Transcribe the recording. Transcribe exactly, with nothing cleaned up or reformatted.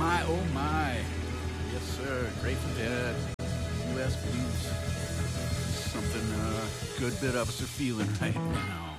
My, oh my. Yes, sir. Grateful Dead. U S Blues. Something uh, good bit of us are feeling right now.